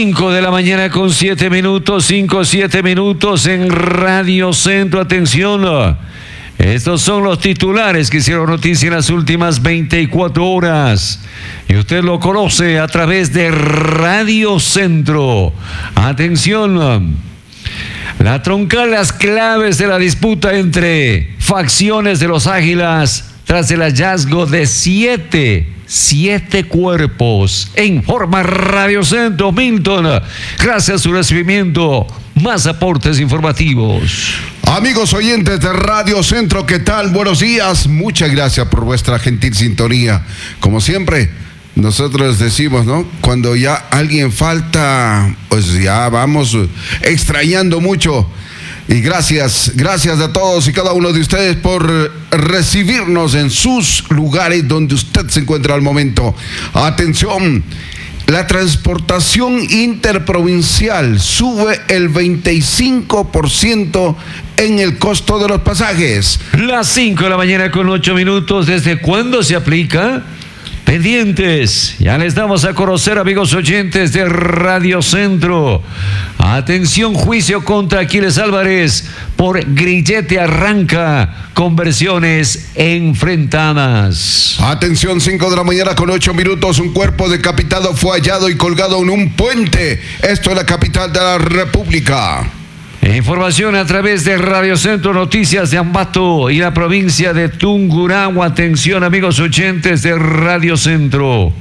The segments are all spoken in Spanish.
5 de la mañana con 7 minutos, 7 minutos en Radio Centro. Atención, estos son los titulares que hicieron noticia en las últimas 24 horas. Y usted lo conoce a través de Radio Centro. Atención, la troncal, las claves de la disputa entre facciones de los Águilas tras el hallazgo de siete cuerpos. En forma Radio Centro, Milton. Gracias a su recibimiento. Más aportes informativos. Amigos oyentes de Radio Centro, ¿qué tal? Buenos días. Muchas gracias por vuestra gentil sintonía. Como siempre, nosotros decimos, ¿no? Cuando ya alguien falta, pues ya vamos extrañando mucho. Y gracias a todos y cada uno de ustedes por recibirnos en sus lugares donde usted se encuentra al momento. Atención, la transportación interprovincial sube el 25% en el costo de los pasajes. Las 5 de la mañana con 8 minutos. ¿Desde cuándo se aplica? Pendientes, ya les damos a conocer, amigos oyentes de Radio Centro. Atención, juicio contra Aquiles Álvarez por grillete arranca con versiones enfrentadas. Atención, 5 de la mañana con 8 minutos, un cuerpo decapitado fue hallado y colgado en un puente, esto en la capital de la República. Información a través de Radio Centro, noticias de Ambato y la provincia de Tungurahua. Atención, amigos oyentes de Radio Centro.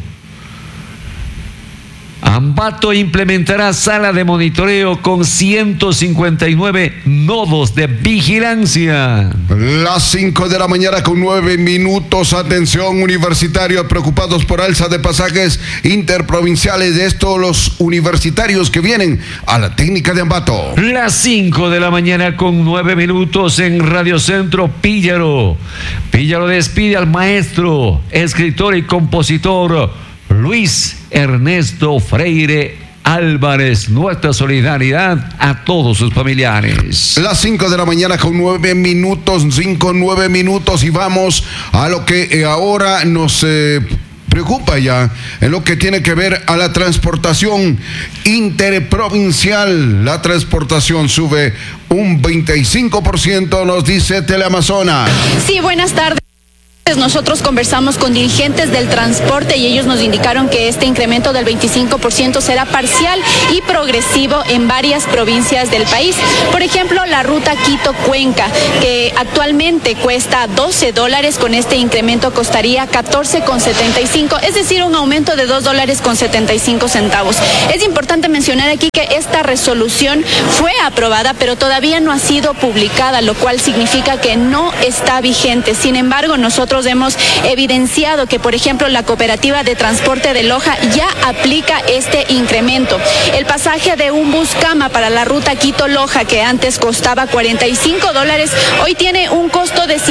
Ambato implementará sala de monitoreo con 159 nodos de vigilancia. Las 5 de la mañana con 9 minutos. Atención, universitarios preocupados por alza de pasajes interprovinciales. De estos, los universitarios que vienen a la técnica de Ambato. Las 5 de la mañana con 9 minutos en Radio Centro. Píllaro despide al maestro, escritor y compositor Luis Ernesto Freire Álvarez. Nuestra solidaridad a todos sus familiares. Las 5 de la mañana con 9 minutos, 9 minutos, y vamos a lo que ahora nos preocupa ya, en lo que tiene que ver a la transportación interprovincial. La transportación sube un 25%, nos dice Teleamazonas. Sí, buenas tardes. Nosotros conversamos con dirigentes del transporte y ellos nos indicaron que este incremento del 25% será parcial y progresivo en varias provincias del país. Por ejemplo, la ruta Quito-Cuenca, que actualmente cuesta $12, con este incremento costaría $14,75, es decir, un aumento de $2,75. Es importante mencionar aquí que esta resolución fue aprobada, pero todavía no ha sido publicada, lo cual significa que no está vigente. Sin embargo, nosotros hemos evidenciado que, por ejemplo, la cooperativa de transporte de Loja ya aplica este incremento. El pasaje de un bus cama para la ruta Quito-Loja, que antes costaba $45, hoy tiene un costo de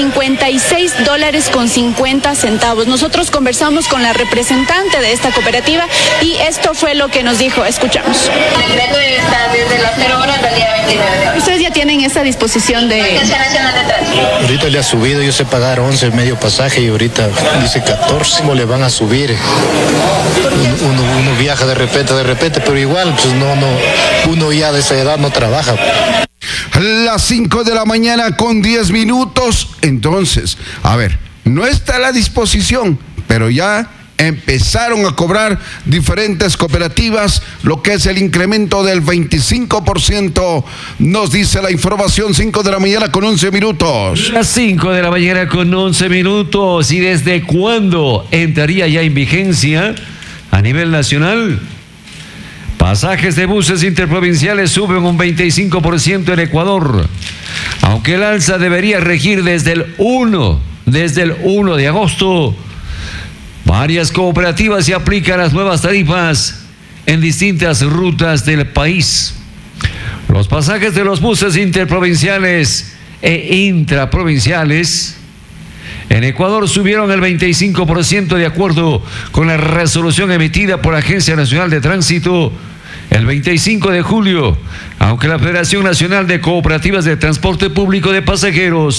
$56,50. Nosotros conversamos con la representante de esta cooperativa y esto fue lo que nos dijo. Escuchamos. El decreto está desde las 0 horas del día 29 de hoy. Ustedes ya tienen esa disposición de... Agencia Nacional de Tránsito. Ahorita le ha subido, yo sé pagar 11 medio pasaje y ahorita dice 14. ¿Cómo le van a subir? Uno viaja de repente, pero igual, pues no, uno ya de esa edad no trabaja. Las 5 de la mañana con 10 minutos. Entonces, a ver, no está a la disposición, pero ya empezaron a cobrar diferentes cooperativas lo que es el incremento del 25%, nos dice la información. 5 de la mañana con 11 minutos. Las 5 de la mañana con 11 minutos. ¿Y desde cuándo entraría ya en vigencia a nivel nacional? Pasajes de buses interprovinciales suben un 25% en Ecuador, aunque el alza debería regir desde el 1 de agosto. Varias cooperativas se aplican las nuevas tarifas en distintas rutas del país. Los pasajes de los buses interprovinciales e intraprovinciales en Ecuador subieron el 25% de acuerdo con la resolución emitida por la Agencia Nacional de Tránsito el 25 de julio, aunque la Federación Nacional de Cooperativas de Transporte Público de Pasajeros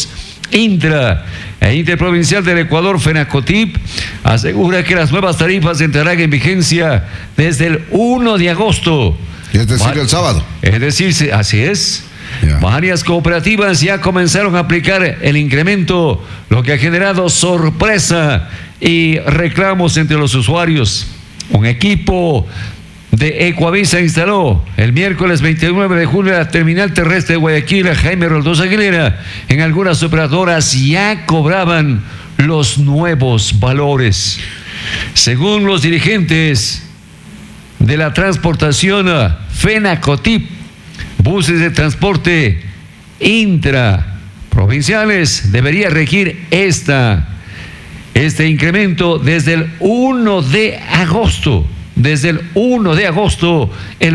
Intra e Interprovincial del Ecuador, FENACOTIP, asegura que las nuevas tarifas entrarán en vigencia desde el 1 de agosto. Es decir, el sábado. Es decir, así es. Ya. Varias cooperativas ya comenzaron a aplicar el incremento, lo que ha generado sorpresa y reclamos entre los usuarios. Un equipo de Ecuavisa instaló el miércoles 29 de julio la terminal terrestre de Guayaquil, Jaime Roldós Aguilera. En algunas operadoras ya cobraban los nuevos valores. Según los dirigentes de la transportación FENACOTIP, buses de transporte intraprovinciales, debería regir este incremento desde el 1 de agosto. Desde el 1 de agosto, el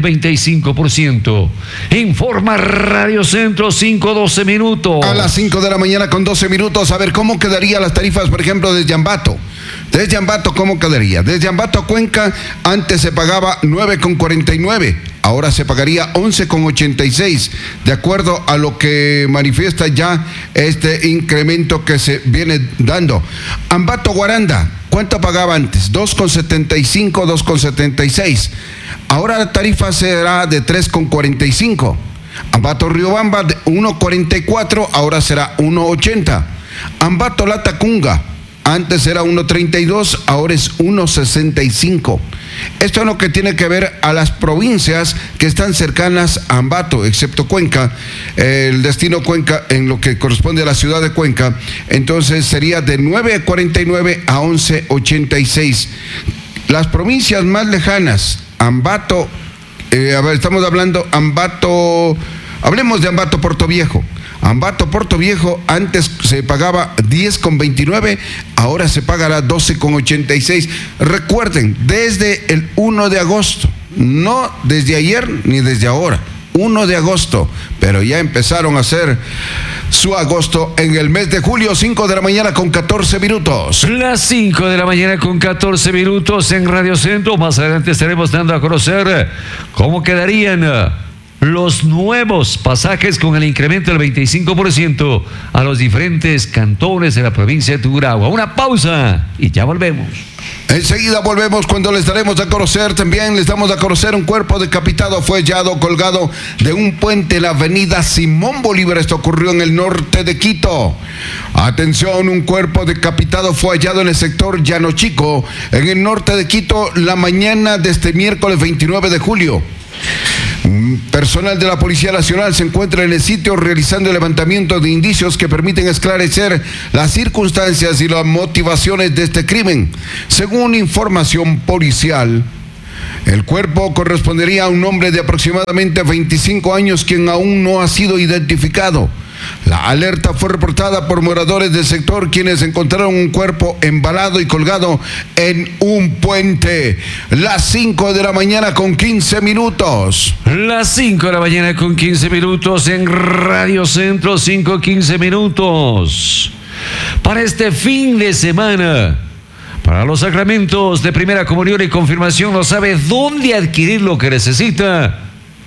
25%. Informa Radio Centro, 5:12 minutos. A las 5 de la mañana con 12 minutos. A ver, ¿cómo quedarían las tarifas, por ejemplo, desde Ambato? Desde Ambato, ¿cómo quedaría? Desde Ambato a Cuenca, antes se pagaba 9,49. Ahora se pagaría 11,86, de acuerdo a lo que manifiesta ya este incremento que se viene dando. Ambato Guaranda, ¿cuánto pagaba antes? 2,75, 2,76. Ahora la tarifa será de 3,45. Ambato Riobamba de 1,44, ahora será 1,80. Ambato Latacunga, antes era 1,32, ahora es 1,65. Esto es lo que tiene que ver a las provincias que están cercanas a Ambato, excepto Cuenca, el destino Cuenca, en lo que corresponde a la ciudad de Cuenca. Entonces sería de 9,49 a 11,86. Las provincias más lejanas, Ambato, estamos hablando Ambato, hablemos de Ambato Puerto Viejo. Ambato Puerto Viejo antes se pagaba 10,29, ahora se pagará 12,86. Recuerden, desde el 1 de agosto, no desde ayer ni desde ahora, 1 de agosto, pero ya empezaron a hacer su agosto en el mes de julio. 5 de la mañana con 14 minutos. Las 5 de la mañana con 14 minutos en Radio Centro. Más adelante estaremos dando a conocer cómo quedarían los nuevos pasajes con el incremento del 25% a los diferentes cantones de la provincia de Tungurahua. Una pausa y ya volvemos. Enseguida volvemos cuando les daremos a conocer, también les damos a conocer un cuerpo decapitado fue hallado colgado de un puente en la avenida Simón Bolívar. Esto ocurrió en el norte de Quito. Atención, un cuerpo decapitado fue hallado en el sector Llano Chico, en el norte de Quito, la mañana de este miércoles 29 de julio. Personal de la Policía Nacional se encuentra en el sitio realizando el levantamiento de indicios que permiten esclarecer las circunstancias y las motivaciones de este crimen. Según información policial, el cuerpo correspondería a un hombre de aproximadamente 25 años quien aún no ha sido identificado. La alerta fue reportada por moradores del sector, quienes encontraron un cuerpo embalado y colgado en un puente. Las 5 de la mañana con 15 minutos. Las 5 de la mañana con 15 minutos en Radio Centro, 5:15 minutos. Para este fin de semana, para los sacramentos de primera comunión y confirmación, no sabe dónde adquirir lo que necesita.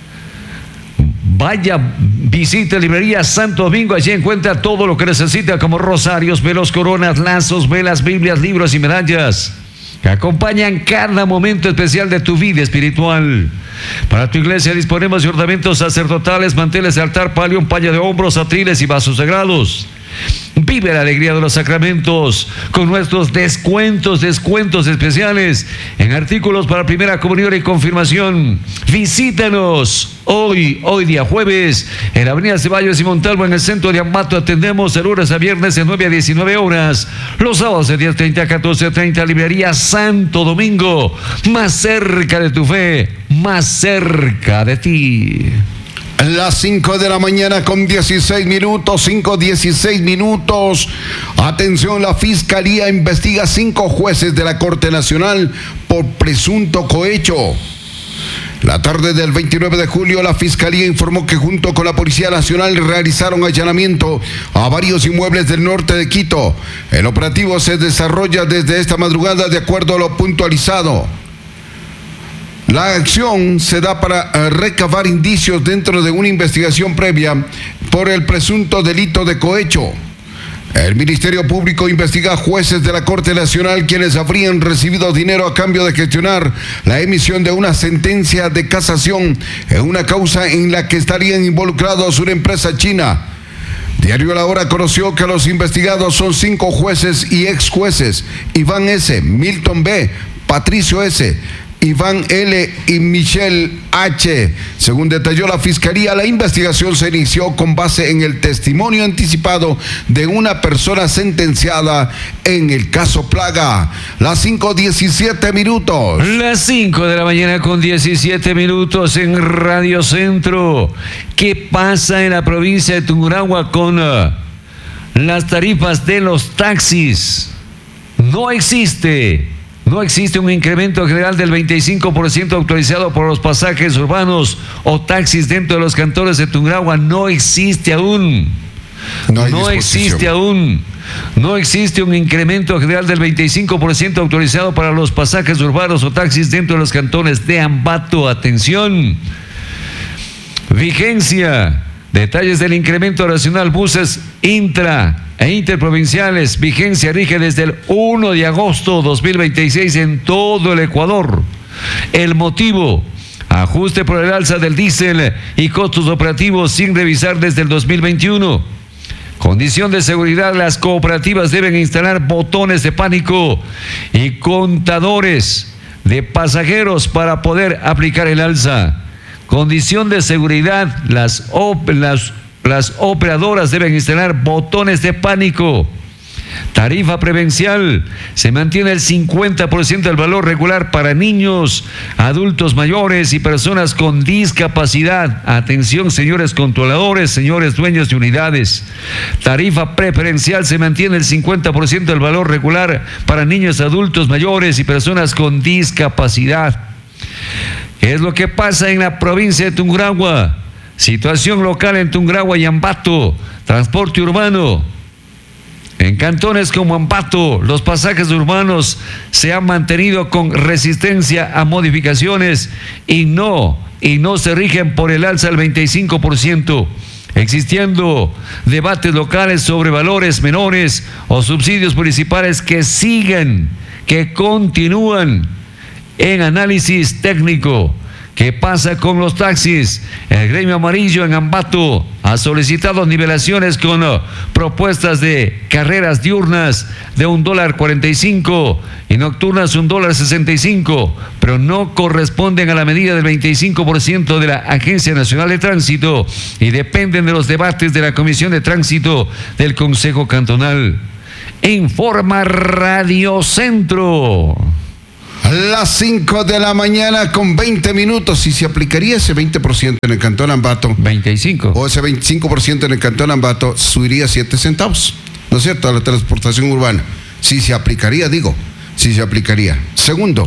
Vaya, visita Librería Santo Domingo, allí encuentra todo lo que necesita, como rosarios, velos, coronas, lazos, velas, Biblias, libros y medallas que acompañan cada momento especial de tu vida espiritual. Para tu iglesia disponemos de ornamentos sacerdotales, manteles de altar, palio, paña de hombros, atriles y vasos sagrados. Vive la alegría de los sacramentos con nuestros descuentos especiales en artículos para primera comunión y confirmación. Visítanos hoy día jueves, en la avenida Ceballos y Montalvo, en el centro de Ambato. Atendemos de lunes a viernes de 9 a 19 horas, los sábados de 10:30 a 14:30. Librería Santo Domingo, más cerca de tu fe, más cerca de ti. Las 5 de la mañana con 16 minutos, 5:16 minutos. Atención, la Fiscalía investiga 5 jueces de la Corte Nacional por presunto cohecho. La tarde del 29 de julio, la Fiscalía informó que junto con la Policía Nacional realizaron allanamiento a varios inmuebles del norte de Quito. El operativo se desarrolla desde esta madrugada de acuerdo a lo puntualizado. La acción se da para recabar indicios dentro de una investigación previa por el presunto delito de cohecho. El Ministerio Público investiga a jueces de la Corte Nacional quienes habrían recibido dinero a cambio de gestionar la emisión de una sentencia de casación en una causa en la que estarían involucrados una empresa china. Diario La Hora conoció que los investigados son 5 jueces y ex jueces: Iván S., Milton B., Patricio S., Iván L. y Michelle H. Según detalló la Fiscalía, la investigación se inició con base en el testimonio anticipado de una persona sentenciada en el caso Plaga. Las 5:17 minutos. Las 5 de la mañana con 17 minutos en Radio Centro. ¿Qué pasa en la provincia de Tungurahua con las tarifas de los taxis? No existe un incremento general del 25% autorizado por los pasajes urbanos o taxis dentro de los cantones de Tungurahua. No existe aún. No existe un incremento general del 25% autorizado para los pasajes urbanos o taxis dentro de los cantones de Ambato. Atención. Vigencia. Detalles del incremento nacional buses intra e interprovinciales. Vigencia rige desde el 1 de agosto 2026 en todo el Ecuador. El motivo: ajuste por el alza del diésel y costos operativos sin revisar desde el 2021. Condición de seguridad: las cooperativas deben instalar botones de pánico y contadores de pasajeros para poder aplicar el alza. Condición de seguridad: las operadoras deben instalar botones de pánico. Tarifa preferencial: se mantiene el 50% del valor regular para niños, adultos mayores y personas con discapacidad. Atención, señores controladores, señores dueños de unidades. Tarifa preferencial: se mantiene el 50% del valor regular para niños, adultos mayores y personas con discapacidad. ¿Qué es lo que pasa en la provincia de Tungurahua? Situación local en Tungurahua y Ambato. Transporte urbano. En cantones como Ambato, los pasajes urbanos se han mantenido con resistencia a modificaciones y no se rigen por el alza del 25%, existiendo debates locales sobre valores menores o subsidios municipales que continúan en análisis técnico. ¿Qué pasa con los taxis? El gremio amarillo en Ambato ha solicitado nivelaciones con propuestas de carreras diurnas de $1.45 y nocturnas $1.65, pero no corresponden a la medida del 25% de la Agencia Nacional de Tránsito y dependen de los debates de la Comisión de Tránsito del Consejo Cantonal. Informa Radio Centro. A las 5 de la mañana con 20 minutos. Si se aplicaría ese 20% en el cantón Ambato, 25. O ese 25% en el cantón Ambato, subiría 7 centavos, ¿no es cierto?, a la transportación urbana. Si se aplicaría, si se aplicaría. Segundo,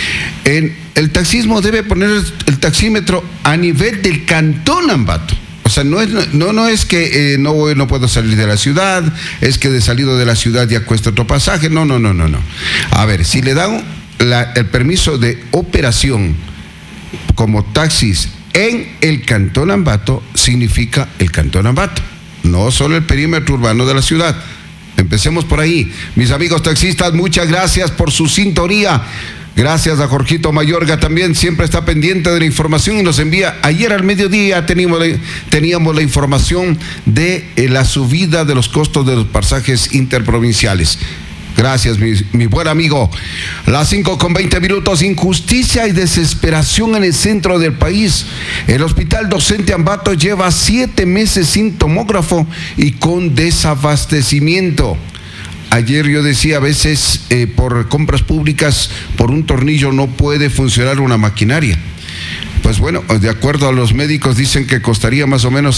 el taxismo debe poner el taxímetro a nivel del cantón Ambato. O sea, no es que no puedo salir de la ciudad, es que de salido de la ciudad ya cuesta otro pasaje. No. A ver, si le dan el permiso de operación como taxis en el cantón Ambato, significa el cantón Ambato, no solo el perímetro urbano de la ciudad. Empecemos por ahí. Mis amigos taxistas, muchas gracias por su sintonía. Gracias a Jorgito Mayorga, también siempre está pendiente de la información y nos envía. Ayer al mediodía teníamos la información de la subida de los costos de los pasajes interprovinciales. Gracias, mi buen amigo. Las 5 con 20 minutos. Injusticia y desesperación en el centro del país. El Hospital Docente Ambato lleva 7 meses sin tomógrafo y con desabastecimiento. Ayer yo decía, a veces por compras públicas, por un tornillo no puede funcionar una maquinaria. Pues bueno, de acuerdo a los médicos, dicen que costaría más o menos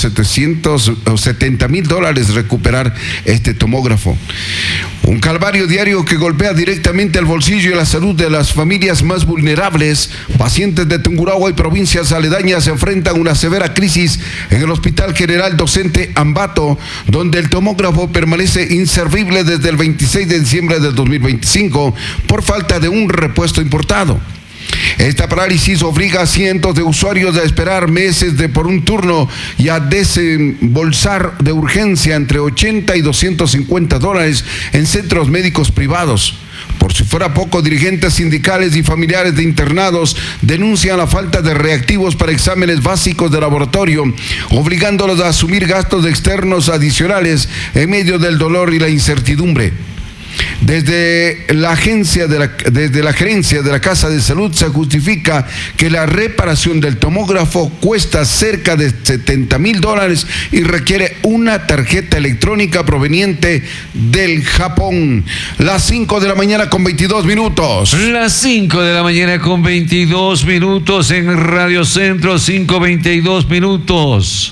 $70,000 recuperar este tomógrafo. Un calvario diario que golpea directamente el bolsillo y la salud de las familias más vulnerables. Pacientes de Tungurahua y provincias aledañas se enfrentan a una severa crisis en el Hospital General Docente Ambato, donde el tomógrafo permanece inservible desde el 26 de diciembre del 2025 por falta de un repuesto importado. Esta parálisis obliga a cientos de usuarios a esperar meses por un turno y a desembolsar de urgencia entre $80 y $250 en centros médicos privados. Por si fuera poco, dirigentes sindicales y familiares de internados denuncian la falta de reactivos para exámenes básicos de laboratorio, obligándolos a asumir gastos externos adicionales en medio del dolor y la incertidumbre. Desde la gerencia de la Casa de Salud se justifica que la reparación del tomógrafo cuesta cerca de $70,000 y requiere una tarjeta electrónica proveniente del Japón. Las 5 de la mañana con 22 minutos. Las 5 de la mañana con 22 minutos en Radio Centro, 5:22 minutos.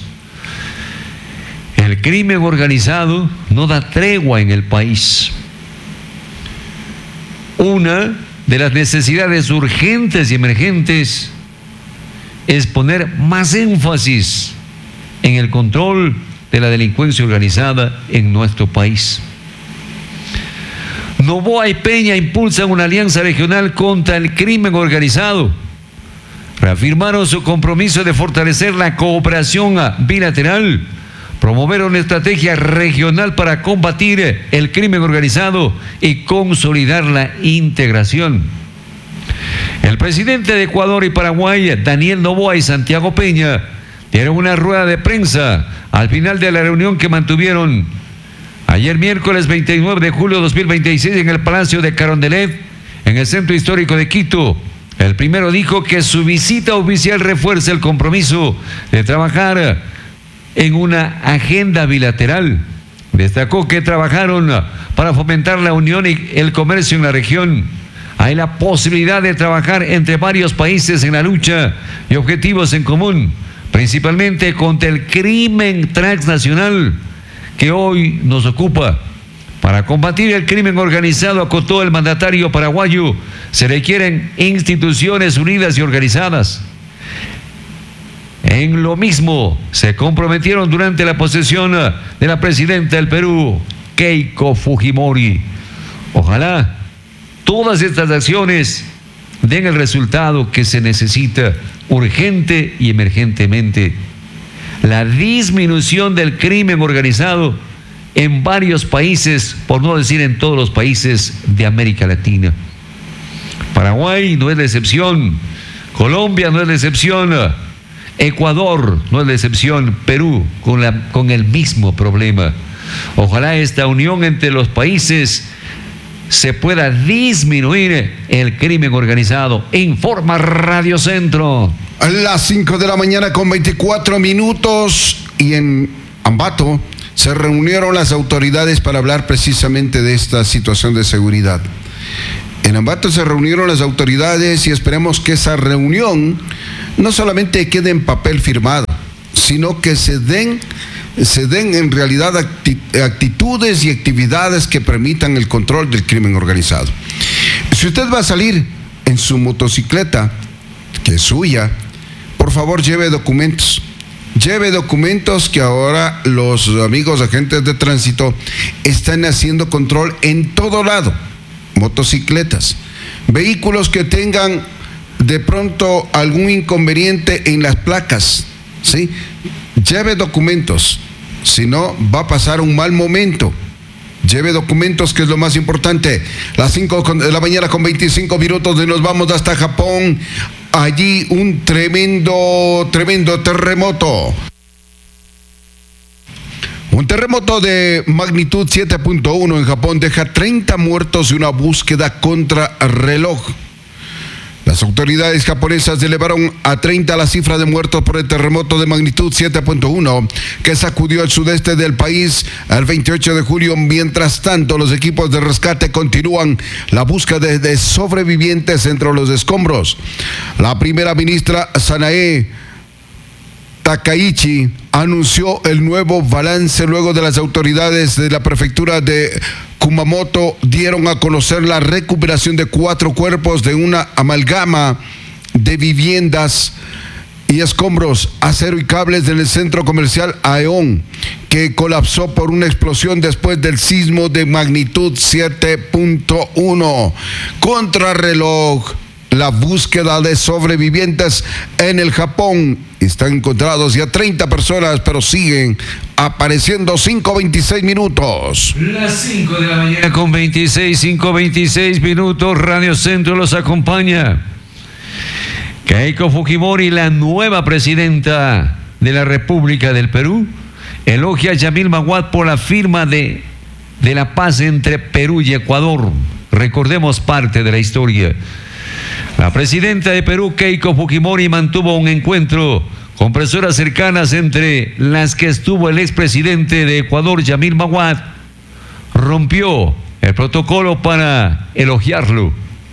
El crimen organizado no da tregua en el país. Una de las necesidades urgentes y emergentes es poner más énfasis en el control de la delincuencia organizada en nuestro país. Noboa y Peña impulsan una alianza regional contra el crimen organizado. Reafirmaron su compromiso de fortalecer la cooperación bilateral, promover una estrategia regional para combatir el crimen organizado y consolidar la integración. El presidente de Ecuador y Paraguay, Daniel Noboa y Santiago Peña, dieron una rueda de prensa al final de la reunión que mantuvieron ayer miércoles 29 de julio de 2026 en el Palacio de Carondelet, en el Centro Histórico de Quito. El primero dijo que su visita oficial refuerza el compromiso de trabajar en una agenda bilateral. Destacó que trabajaron para fomentar la unión y el comercio en la región. Hay la posibilidad de trabajar entre varios países en la lucha y objetivos en común, principalmente contra el crimen transnacional que hoy nos ocupa. Para combatir el crimen organizado, acotó el mandatario paraguayo, se requieren instituciones unidas y organizadas. En lo mismo se comprometieron durante la posesión de la presidenta del Perú, Keiko Fujimori. Ojalá todas estas acciones den el resultado que se necesita urgente y emergentemente: la disminución del crimen organizado en varios países, por no decir en todos los países de América Latina. Paraguay no es la excepción, Colombia no es la excepción, Ecuador no es la excepción, Perú con el mismo problema. Ojalá esta unión entre los países se pueda disminuir el crimen organizado. Informa Radio Centro. A las 5 de la mañana con 24 minutos y en Ambato se reunieron las autoridades para hablar precisamente de esta situación de seguridad. En Ambato se reunieron las autoridades y esperemos que esa reunión no solamente quede en papel firmado, sino que se den en realidad actitudes y actividades que permitan el control del crimen organizado. Si usted va a salir en su motocicleta, que es suya, por favor lleve documentos. Lleve documentos, que ahora los amigos agentes de tránsito están haciendo control en todo lado. Motocicletas, vehículos que tengan de pronto algún inconveniente en las placas, ¿sí? Lleve documentos, si no va a pasar un mal momento. Lleve documentos, que es lo más importante. Las 5 de la mañana con 25 minutos y nos vamos hasta Japón. Allí un tremendo terremoto. Un terremoto de magnitud 7.1 en Japón deja 30 muertos y una búsqueda contra reloj. Las autoridades japonesas elevaron a 30 la cifra de muertos por el terremoto de magnitud 7.1 que sacudió el sudeste del país el 28 de julio. Mientras tanto, los equipos de rescate continúan la búsqueda de sobrevivientes entre los escombros. La primera ministra Sanae Takaichi anunció el nuevo balance luego de las autoridades de la prefectura de Kumamoto dieron a conocer la recuperación de 4 cuerpos de una amalgama de viviendas y escombros, acero y cables en el centro comercial Aeon, que colapsó por una explosión después del sismo de magnitud 7.1. Contrarreloj. la búsqueda de sobrevivientes en el Japón. Están encontrados ya 30 personas, pero siguen apareciendo. 5:26 minutos. Las 5 de la mañana con 5:26 minutos. Radio Centro los acompaña. Keiko Fujimori, la nueva presidenta de la República del Perú, elogia a Yamil Maguad por la firma de la paz entre Perú y Ecuador. Recordemos parte de la historia. La presidenta de Perú, Keiko Fujimori, mantuvo un encuentro con personas cercanas, entre las que estuvo el expresidente de Ecuador, Yamil Maguad. Rompió el protocolo para elogiarlo.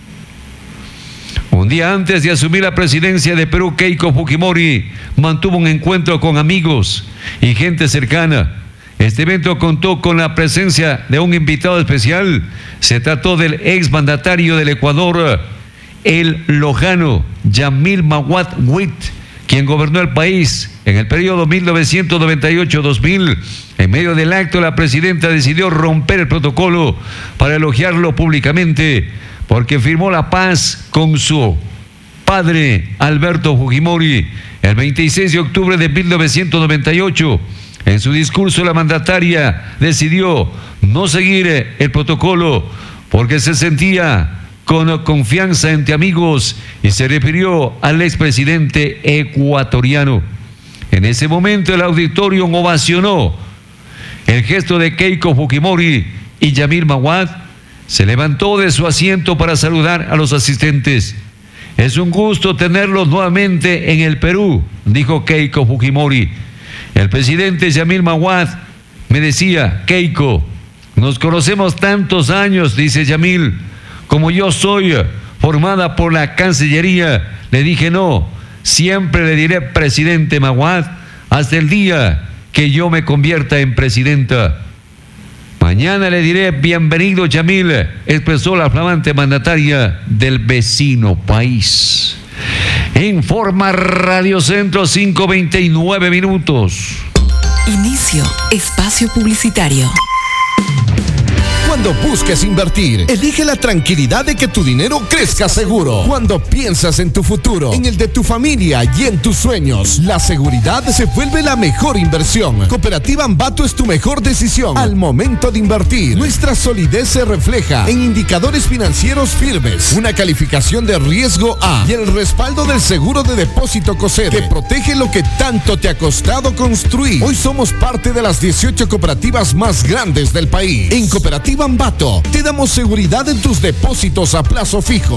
Un día antes de asumir la presidencia de Perú, Keiko Fujimori mantuvo un encuentro con amigos y gente cercana. Este evento contó con la presencia de un invitado especial. Se trató del exmandatario del Ecuador, el lojano Yamil Maguad Huit, quien gobernó el país en el periodo 1998-2000. En medio del acto, la presidenta decidió romper el protocolo para elogiarlo públicamente, porque firmó la paz con su padre, Alberto Fujimori, el 26 de octubre de 1998. En su discurso, la mandataria decidió no seguir el protocolo porque se sentía con confianza entre amigos y se refirió al expresidente ecuatoriano. En ese momento, el auditorio ovacionó el gesto de Keiko Fujimori y Yamil Maguad se levantó de su asiento para saludar a los asistentes. Es un gusto tenerlos nuevamente en el Perú, dijo Keiko Fujimori. El presidente Yamil Maguad me decía: Keiko, nos conocemos tantos años, dice Yamil. Como yo soy formada por la Cancillería, le dije no, siempre le diré presidente Maguad hasta el día que yo me convierta en presidenta. Mañana le diré bienvenido Yamil, expresó la flamante mandataria del vecino país. Informa Radio Centro, 5:29 minutos. Inicio espacio publicitario. Cuando busques invertir, elige la tranquilidad de que tu dinero crezca seguro. Cuando piensas en tu futuro, en el de tu familia y en tus sueños, la seguridad se vuelve la mejor inversión. Cooperativa Ambato es tu mejor decisión al momento de invertir. Nuestra solidez se refleja en indicadores financieros firmes, una calificación de riesgo A y el respaldo del seguro de depósito COSEDE, que protege lo que tanto te ha costado construir. Hoy somos parte de las 18 cooperativas más grandes del país. En Cooperativa Ambato te damos seguridad en tus depósitos a plazo fijo.